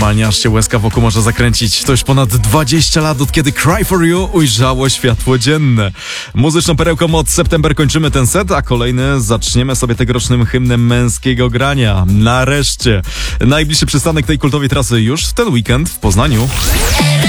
normalnie aż się łezka wokół może zakręcić. To już ponad 20 lat, od kiedy Cry For You ujrzało światło dzienne. Muzyczną perełką od September kończymy ten set, a kolejny zaczniemy sobie tegorocznym hymnem męskiego grania. Nareszcie. Najbliższy przystanek tej kultowej trasy już w ten weekend w Poznaniu.